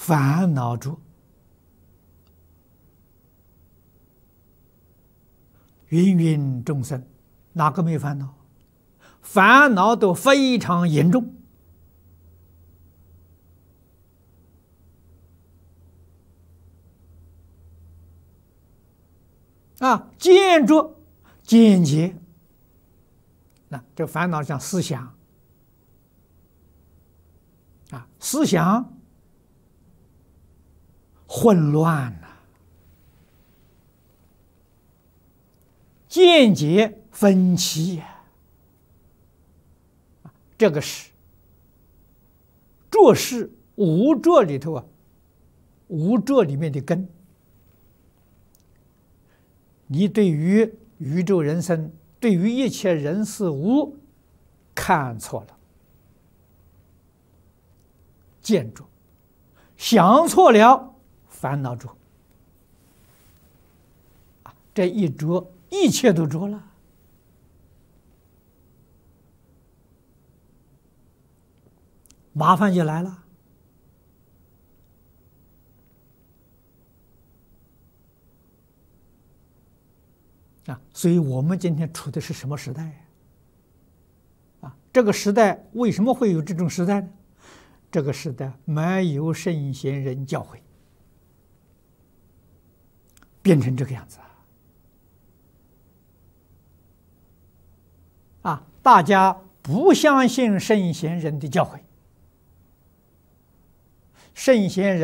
烦恼着，芸芸众生，哪个没烦恼？烦恼都非常严重啊！见着见解，那这烦恼像思想啊，思想混乱呐，见解分歧呀，这个是着是无着里头啊，无着里面的根。你对于宇宙人生，对于一切人事物看错了，见着，想错了，烦恼着，这一着，一切都着了，麻烦就来了。所以我们今天处的是什么时代这个时代为什么会有这种时代呢？这个时代没有圣贤人教诲，变成这个样子大家不相信圣贤人的教诲，圣贤人